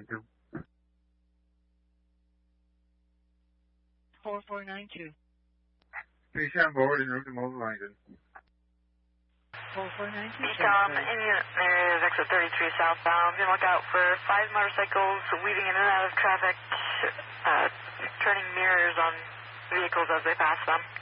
4492. 4492. Please stand forward en route to Mobile, Washington. 4492. Indian area is exit 33 southbound. Be on lookout for 5 motorcycles weaving in and out of traffic, turning mirrors on vehicles as they pass them.